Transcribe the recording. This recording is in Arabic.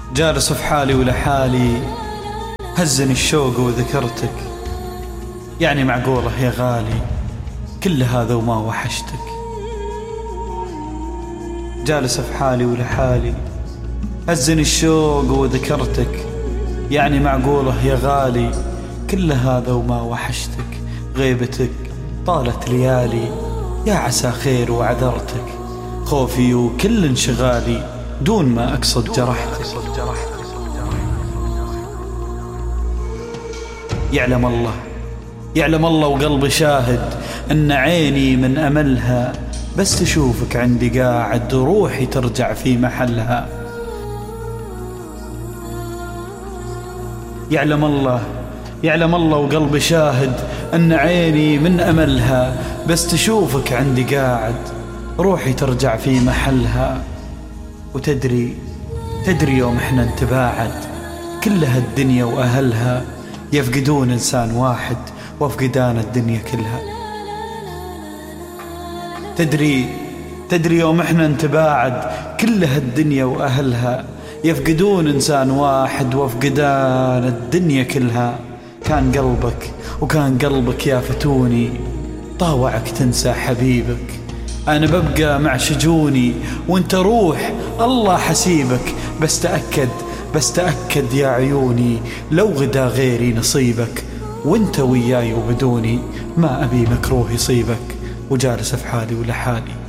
جالس في حالي ولحالي، هزني الشوق وذكرتك. يعني معقولة يا غالي كل هذا وما وحشتك؟ جالس في حالي ولحالي، هزني الشوق وذكرتك. يعني معقولة يا غالي كل هذا وما وحشتك؟ غيبتك طالت ليالي، يا عسى خير وعذرتك. خوفي وكل انشغالي دون ما أقصد جرحتك. يعلم الله وقلبي شاهد أن عيني من أملها بس تشوفك عندي قاعد، روحي ترجع في محلها. يعلم الله وقلبي شاهد أن عيني من أملها بس تشوفك عندي قاعد، روحي ترجع في محلها. وتدري يوم احنا نتباعد كل هالدنيا وأهلها يفقدون إنسان واحد وافقدان الدنيا كلها. تدري يوم احنا نتباعد كل هالدنيا وأهلها يفقدون إنسان واحد وافقدان الدنيا كلها. كان قلبك يا فتوني طاوعك تنسى حبيبك. أنا ببقى مع شجوني وانت روح الله حسيبك. بس تأكد يا عيوني لو غدا غيري نصيبك، وانت وياي وبدوني ما أبي مكروه يصيبك. وجالس في حالي ولحالي